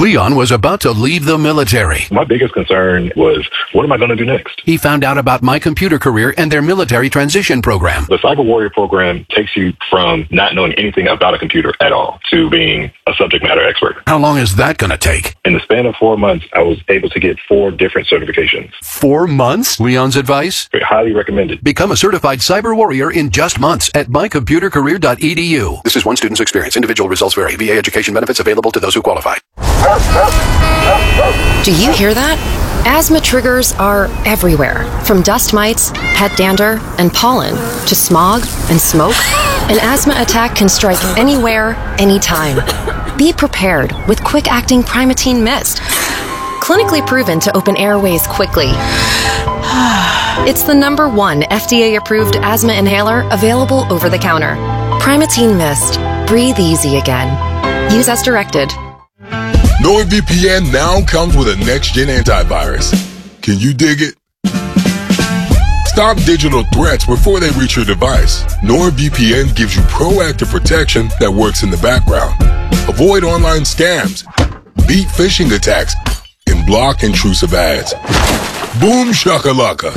Leon was about to leave the military. My biggest concern was, what am I going to do next? He found out about My Computer Career and their military transition program. The Cyber Warrior program takes you from not knowing anything about a computer at all to being a subject matter expert. How long is that going to take? In the span of 4 months, I was able to get 4 different certifications. 4 months? Leon's advice? Highly recommended. Become a certified cyber warrior in just months at mycomputercareer.edu. This is one student's experience. Individual results vary. VA education benefits available to those who qualify. Do you hear that? Asthma triggers are everywhere, from dust mites, pet dander, and pollen, to smog and smoke. An asthma attack can strike anywhere, anytime. Be prepared with quick-acting Primatene Mist. Clinically proven to open airways quickly. It's the #1 FDA-approved asthma inhaler available over the counter. Primatene Mist. Breathe easy again. Use as directed. NordVPN now comes with a next-gen antivirus. Can you dig it? Stop digital threats before they reach your device. NordVPN gives you proactive protection that works in the background. Avoid online scams, beat phishing attacks, and block intrusive ads. Boom shakalaka.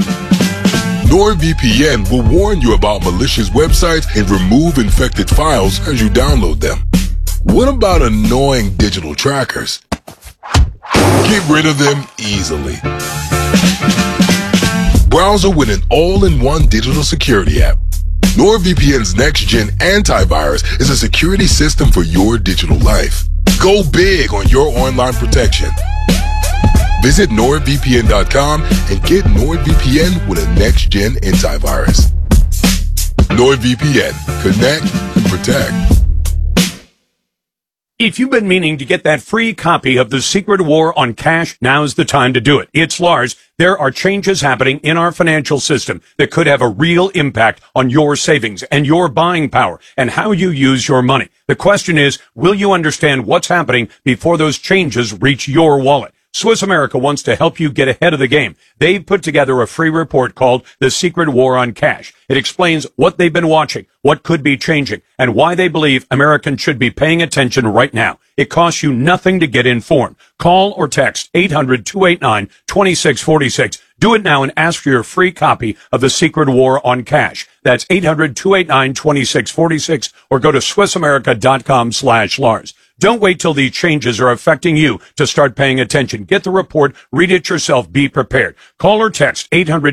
NordVPN will warn you about malicious websites and remove infected files as you download them. What about annoying digital trackers? Get rid of them easily. Browser with an all-in-one digital security app. NordVPN's next-gen antivirus is a security system for your digital life. Go big on your online protection. Visit NordVPN.com and get NordVPN with a next-gen antivirus. NordVPN. Connect and protect. If you've been meaning to get that free copy of The Secret War on Cash, now's the time to do it. It's Lars. There are changes happening in our financial system that could have a real impact on your savings and your buying power and how you use your money. The question is, will you understand what's happening before those changes reach your wallet? Swiss America wants to help you get ahead of the game. They've put together a free report called The Secret War on Cash. It explains what they've been watching, what could be changing, and why they believe Americans should be paying attention right now. It costs you nothing to get informed. Call or text 800-289-2646. Do it now and ask for your free copy of The Secret War on Cash. That's 800-289-2646 or go to SwissAmerica.com/Lars. Don't wait till these changes are affecting you to start paying attention. Get the report, read it yourself, be prepared. Call or text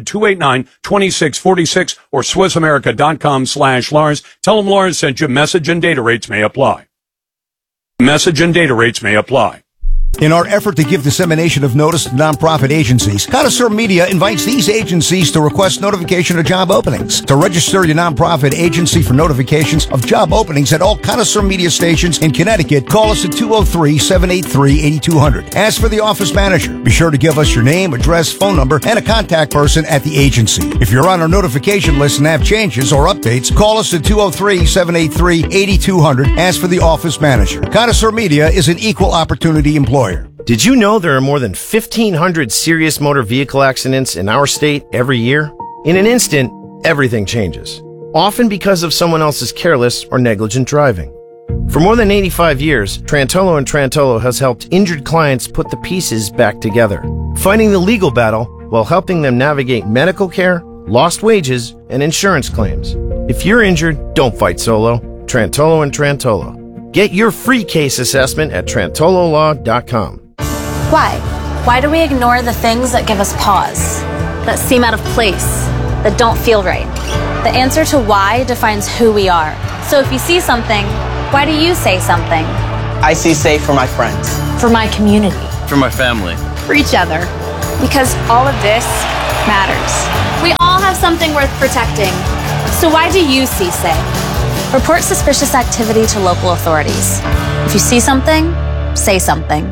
800-289-2646 or SwissAmerica.com/Lars. Tell them Lars sent you. Message and data rates may apply. Message and data rates may apply. In our effort to give dissemination of notice to nonprofit agencies, Connoisseur Media invites these agencies to request notification of job openings. To register your nonprofit agency for notifications of job openings at all Connoisseur Media stations in Connecticut, call us at 203-783-8200. Ask for the office manager. Be sure to give us your name, address, phone number, and a contact person at the agency. If you're on our notification list and have changes or updates, call us at 203-783-8200. Ask for the office manager. Connoisseur Media is an equal opportunity employer. Did you know there are more than 1,500 serious motor vehicle accidents in our state every year? In an instant, everything changes, often because of someone else's careless or negligent driving. For more than 85 years, Trantolo & Trantolo has helped injured clients put the pieces back together, fighting the legal battle while helping them navigate medical care, lost wages, and insurance claims. If you're injured, don't fight solo. Trantolo & Trantolo. Get your free case assessment at TrantoloLaw.com. Why? Why do we ignore the things that give us pause, that seem out of place, that don't feel right? The answer to why defines who we are. So if you see something, why do you say something? I see safe for my friends. For my community. For my family. For each other. Because all of this matters. We all have something worth protecting. So why do you see safe? Report suspicious activity to local authorities. If you see something, say something.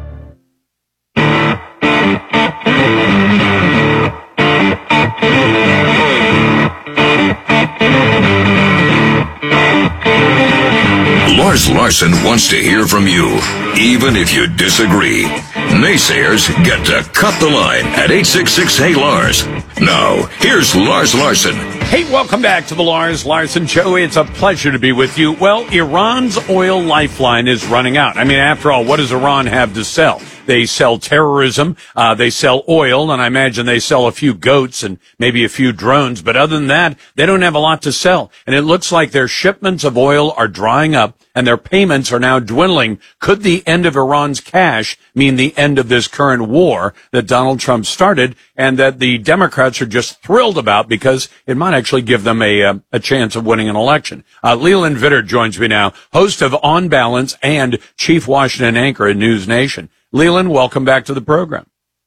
Lars Larson wants to hear from you, even if you disagree. Naysayers get to cut the line at 866-HEY-LARS. Now, here's Lars Larson. Hey, welcome back to the Lars Larson Show. It's a pleasure to be with you. Well, Iran's oil lifeline is running out. I mean, after all, what does Iran have to sell? They sell terrorism, they sell oil, and I imagine they sell a few goats and maybe a few drones. But other than that, they don't have a lot to sell. And it looks like their shipments of oil are drying up and their payments are now dwindling. Could the end of Iran's cash mean the end of this current war that Donald Trump started and that the Democrats are just thrilled about because it might actually give them a chance of winning an election? Leland Vittert joins me now, host of On Balance and chief Washington anchor at News Nation. Leland, welcome back to the program.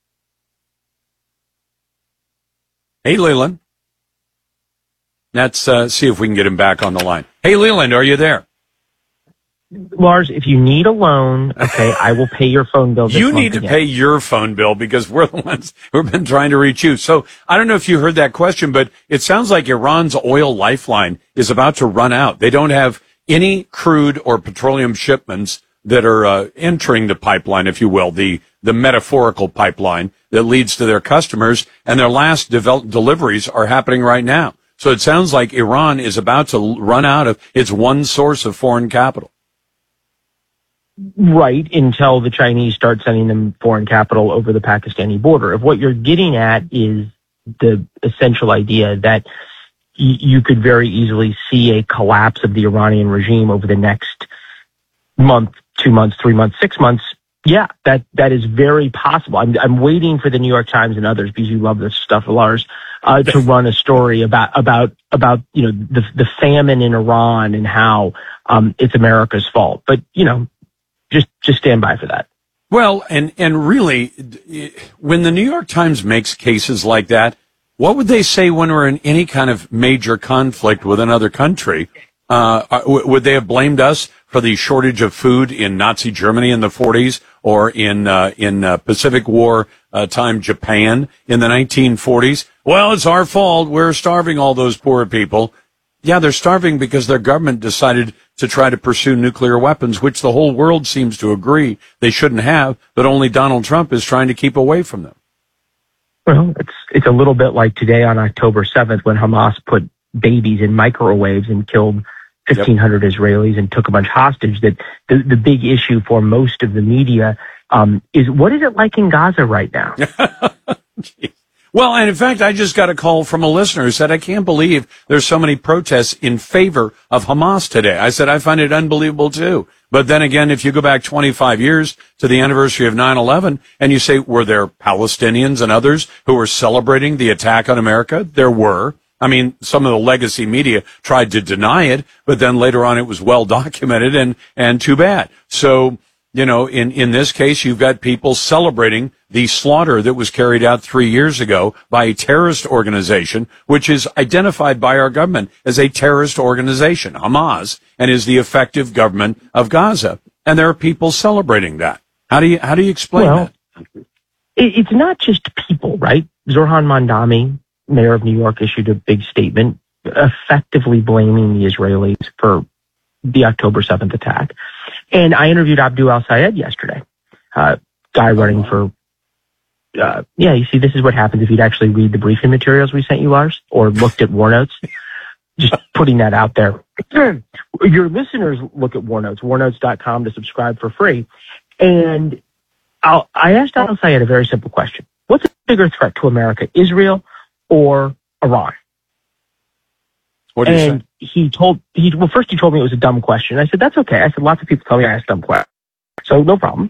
Hey, Leland. Let's see if we can get him back on the line. Hey, Leland, are you there? Lars, if you need a loan, okay, I will pay your phone bill. You need to pay your phone bill because we're the ones who've been trying to reach you. So I don't know if you heard that question, but it sounds like Iran's oil lifeline is about to run out. They don't have any crude or petroleum shipments that are entering the pipeline, if you will, the metaphorical pipeline that leads to their customers, and their last deliveries are happening right now. So it sounds like Iran is about to run out of its one source of foreign capital. Right, until the Chinese start sending them foreign capital over the Pakistani border. If what you're getting at is the essential idea that you could very easily see a collapse of the Iranian regime over the next month, 2 months, 3 months, 6 months, yeah, that is very possible. I'm waiting for the New York Times and others, because you love this stuff, Lars, to run a story about the famine in Iran and how it's America's fault. But just stand by for that. Well, and really, when the New York Times makes cases like that, what would they say when we're in any kind of major conflict with another country? Would they have blamed us for the shortage of food in Nazi Germany in the 40s or in Pacific War time Japan in the 1940s? Well, it's our fault. We're starving all those poor people. Yeah, they're starving because their government decided to try to pursue nuclear weapons, which the whole world seems to agree they shouldn't have, but only Donald Trump is trying to keep away from them. Well, it's a little bit like today on October 7th when Hamas put babies in microwaves and killed 1,500 Israelis and took a bunch hostage. That the big issue for most of the media is, what is it like in Gaza right now? Well, and in fact, I just got a call from a listener who said, I can't believe there's so many protests in favor of Hamas today. I said, I find it unbelievable too. But then again, if you go back 25 years to the anniversary of 9/11 and you say, were there Palestinians and others who were celebrating the attack on America? There were. I mean, some of the legacy media tried to deny it, but then later on it was well documented and too bad. So, in this case, you've got people celebrating the slaughter that was carried out 3 years ago by a terrorist organization, which is identified by our government as a terrorist organization, Hamas, and is the effective government of Gaza. And there are people celebrating that. How do you explain that? It's not just people, right? Zohran Mamdani, mayor of New York, issued a big statement effectively blaming the Israelis for the October 7th attack. And I interviewed Abdul al-Sayed yesterday, guy running for, you see, this is what happens if you'd actually read the briefing materials we sent you, Lars, or looked at War Notes. Just putting that out there. Your listeners look at War Notes, warnotes.com to subscribe for free. And I asked al-Sayed a very simple question. What's a bigger threat to America, Israel or Iran? What did you say? First he told me it was a dumb question. I said, that's okay. I said, lots of people tell me I ask dumb questions. So no problem.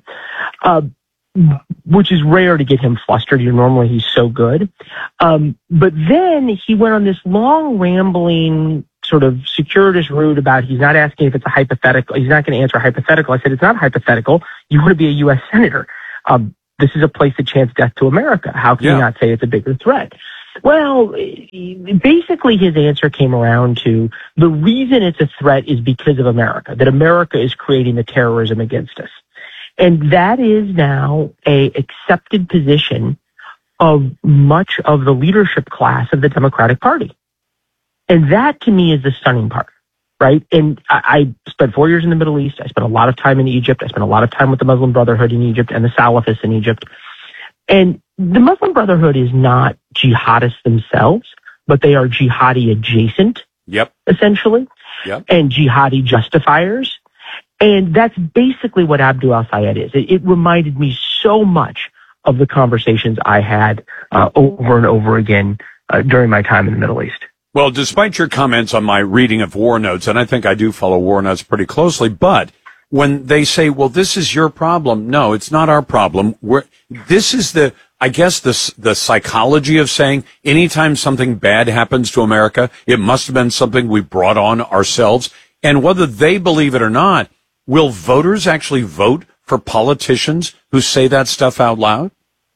Which is rare to get him flustered. Normally he's so good. But then he went on this long rambling sort of circuitous route about he's not asking if it's a hypothetical. He's not going to answer a hypothetical. I said, it's not hypothetical. You want to be a U.S. senator. This is a place that chants death to America. How can you not say it's a bigger threat? Well, basically his answer came around to the reason it's a threat is because of America, that America is creating the terrorism against us. And that is now a accepted position of much of the leadership class of the Democratic Party. And that to me is the stunning part, right? And I spent 4 years in the Middle East. I spent a lot of time in Egypt. I spent a lot of time with the Muslim Brotherhood in Egypt and the Salafists in Egypt. And the Muslim Brotherhood is not jihadists themselves, but they are jihadi adjacent, essentially, and jihadi justifiers. And that's basically what Abdul al-Sayed is. It reminded me so much of the conversations I had over and over again during my time in the Middle East. Well, despite your comments on my reading of War Notes, and I think I do follow War Notes pretty closely, but when they say, well, this is your problem, no, it's not our problem. This is the psychology of saying anytime something bad happens to America, it must have been something we brought on ourselves. And whether they believe it or not, will voters actually vote for politicians who say that stuff out loud?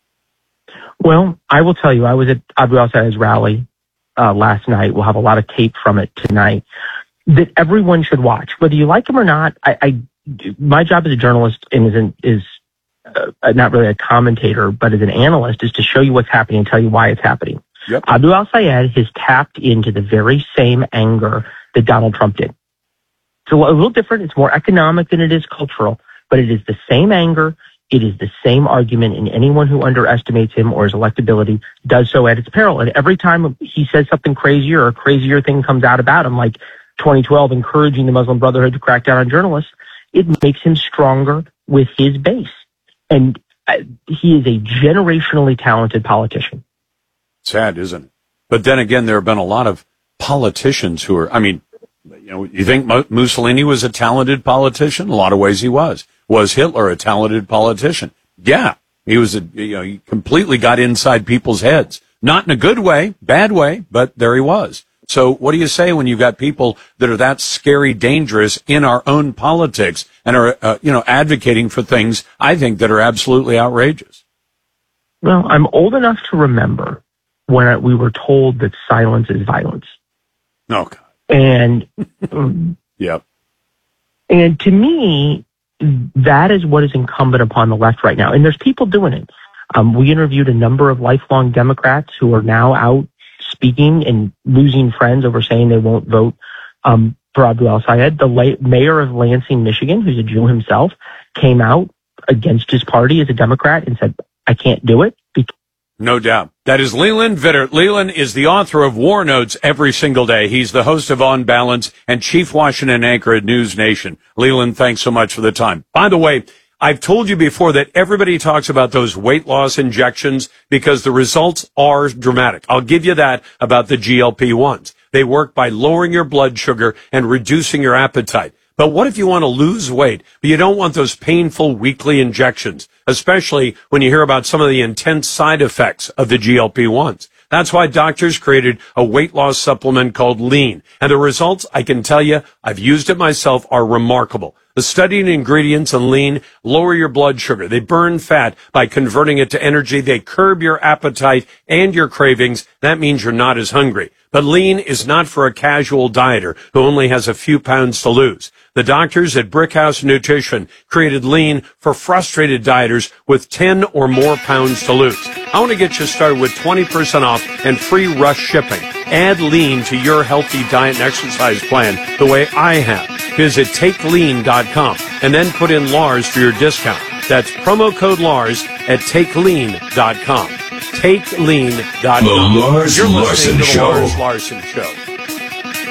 Well, I will tell you, I was at Abdul al-Sayed's rally last night. We'll have a lot of tape from it tonight that everyone should watch, whether you like him or not. My job as a journalist and is not really a commentator, but as an analyst, is to show you what's happening and tell you why it's happening. Abdul al-Sayed has tapped into the very same anger that Donald Trump did. It's a little different. It's more economic than it is cultural, but it is the same anger. It is the same argument, and anyone who underestimates him or his electability does so at its peril. And every time he says something crazier or a crazier thing comes out about him, like 2012 encouraging the Muslim Brotherhood to crack down on journalists, it makes him stronger with his base. And he is a generationally talented politician. Sad, isn't it? But then again, there have been a lot of politicians who are, you think Mussolini was a talented politician? In a lot of ways he was. Was Hitler a talented politician? Yeah. He was he completely got inside people's heads. Not in a good way, bad way, but there he was. So what do you say when you've got people that are that scary, dangerous in our own politics and are, advocating for things, I think, that are absolutely outrageous? Well, I'm old enough to remember when we were told that silence is violence. Oh, God. And, yep. And to me, that is what is incumbent upon the left right now. And there's people doing it. We interviewed a number of lifelong Democrats who are now out speaking and losing friends over saying they won't vote for Abdul al-Sayed. The mayor of Lansing, Michigan, who's a Jew himself, came out against his party as a Democrat and said, I can't do it. No doubt. That is Leland Vittert. Leland is the author of War Notes every single day. He's the host of On Balance and chief Washington anchor at News Nation. Leland, thanks so much for the time. By the way, I've told you before that everybody talks about those weight loss injections because the results are dramatic. I'll give you that about the GLP-1s. They work by lowering your blood sugar and reducing your appetite. But what if you want to lose weight, but you don't want those painful weekly injections, especially when you hear about some of the intense side effects of the GLP-1s? That's why doctors created a weight loss supplement called Lean. And the results, I can tell you, I've used it myself, are remarkable. The studied ingredients in Lean lower your blood sugar. They burn fat by converting it to energy. They curb your appetite and your cravings. That means you're not as hungry. But Lean is not for a casual dieter who only has a few pounds to lose. The doctors at Brickhouse Nutrition created Lean for frustrated dieters with 10 or more pounds to lose. I want to get you started with 20% off and free rush shipping. Add Lean to your healthy diet and exercise plan the way I have. Visit TakeLean.com and then put in Lars for your discount. That's promo code Lars at TakeLean.com. TakeLean.com. The Lars You're Larson listening to the Show. Lars Larson Show.